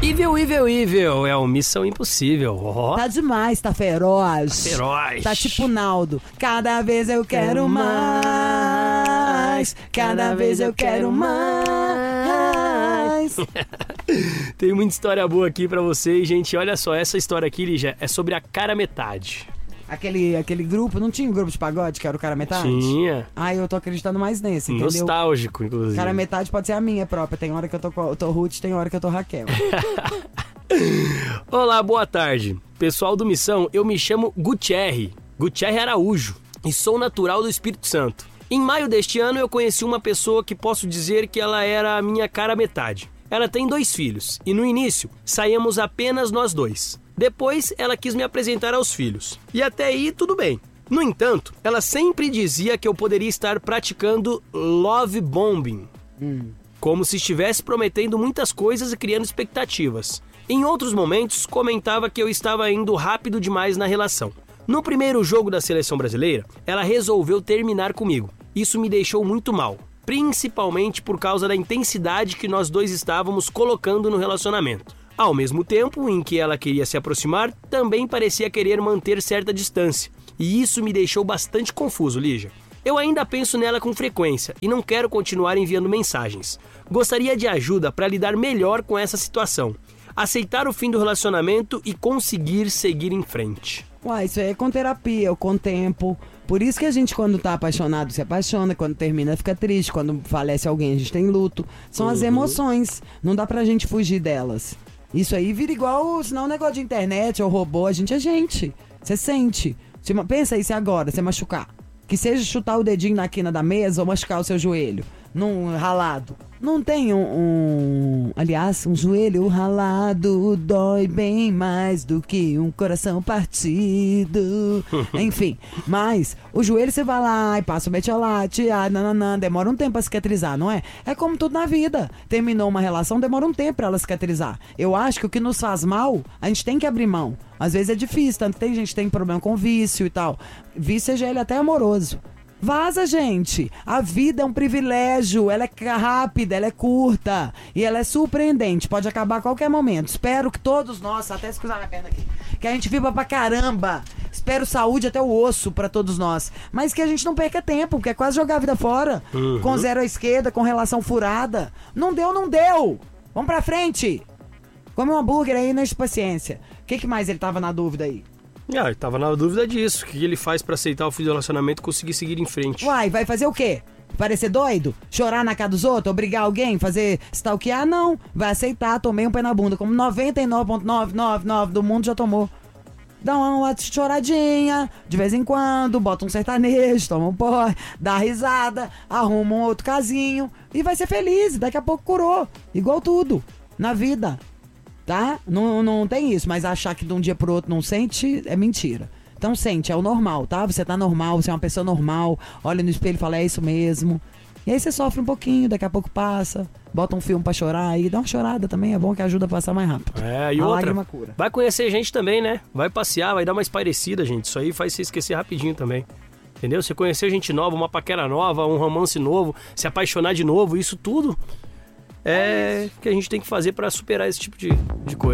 Evil, é uma missão impossível. Oh. Tá demais, tá feroz. Tá feroz. Tá tipo Naldo. Cada vez eu quero mais. Cada vez eu quero mais. Tem muita história boa aqui pra vocês, gente. Olha só, essa história aqui, Lígia, é sobre a cara metade. Aquele grupo, não tinha um grupo de pagode que era o cara metade? Tinha. Eu tô acreditando mais nesse, entendeu? Nostálgico, inclusive. Cara metade pode ser a minha própria. Tem hora que eu tô Ruth, tem hora que eu tô Raquel. Olá, boa tarde. Pessoal do Missão, eu me chamo Gutierre Araújo e sou natural do Espírito Santo. Em maio deste ano eu conheci uma pessoa que posso dizer que ela era a minha cara metade. Ela tem 2 filhos e no início saíamos apenas nós 2. Depois, ela quis me apresentar aos filhos. E até aí, tudo bem. No entanto, ela sempre dizia que eu poderia estar praticando love bombing. Como se estivesse prometendo muitas coisas e criando expectativas. Em outros momentos, comentava que eu estava indo rápido demais na relação. No primeiro jogo da seleção brasileira, ela resolveu terminar comigo. Isso me deixou muito mal. Principalmente por causa da intensidade que nós 2 estávamos colocando no relacionamento. Ao mesmo tempo em que ela queria se aproximar, também parecia querer manter certa distância. E isso me deixou bastante confuso, Lígia. Eu ainda penso nela com frequência e não quero continuar enviando mensagens. Gostaria de ajuda para lidar melhor com essa situação. Aceitar o fim do relacionamento e conseguir seguir em frente. Isso aí é com terapia, ou com tempo. Por isso que a gente, quando tá apaixonado, se apaixona. Quando termina, fica triste. Quando falece alguém, a gente tem luto. São as emoções. Não dá pra gente fugir delas. Isso aí vira igual, senão um negócio de internet ou robô, a gente é gente. Você sente. Pensa aí se agora, você machucar. Que seja chutar o dedinho na quina da mesa ou machucar o seu joelho. Num ralado. Não tem aliás, um joelho ralado dói bem mais do que um coração partido. Enfim, mas o joelho você vai lá e passa o metiolate, demora um tempo pra cicatrizar, não é? É como tudo na vida. Terminou uma relação, demora um tempo pra ela cicatrizar. Eu acho que o que nos faz mal, a gente tem que abrir mão. Às vezes é difícil, tanto que tem gente que tem problema com vício e tal. Vício seja ele até amoroso. Vaza, gente. A vida é um privilégio. Ela é rápida, ela é curta. E ela é surpreendente. Pode acabar a qualquer momento. Espero que todos nós, até se cruzar minha perna aqui, que a gente viva pra caramba. Espero saúde até o osso pra todos nós. Mas que a gente não perca tempo, porque é quase jogar a vida fora. Com 0 à esquerda, com relação furada. Não deu, não deu. Vamos pra frente. Come um hambúrguer aí, nessa paciência. O que mais ele tava na dúvida aí? Ele tava na dúvida disso. O que ele faz pra aceitar o fim do relacionamento e conseguir seguir em frente? Vai fazer o quê? Parecer doido? Chorar na cara dos outros? Obrigar alguém? Fazer stalkear? Não. Vai aceitar, tomei um pé na bunda. Como 99,999 do mundo já tomou. Dá uma choradinha, de vez em quando, bota um sertanejo, toma um pó, dá risada, arruma um outro casinho e vai ser feliz. Daqui a pouco curou. Igual tudo. Na vida. Tá? Não tem isso, mas achar que de um dia pro outro não sente é mentira. Então sente, é o normal, tá? Você tá normal, você é uma pessoa normal, olha no espelho e fala, é isso mesmo. E aí você sofre um pouquinho, daqui a pouco passa, bota um filme pra chorar aí, dá uma chorada também, é bom que ajuda a passar mais rápido. E a outra, lágrima cura. Vai conhecer gente também, né? Vai passear, vai dar uma espairecida, gente. Isso aí faz você esquecer rapidinho também. Entendeu? Você conhecer gente nova, uma paquera nova, um romance novo, se apaixonar de novo, isso tudo é que a gente tem que fazer pra superar esse tipo de coisa.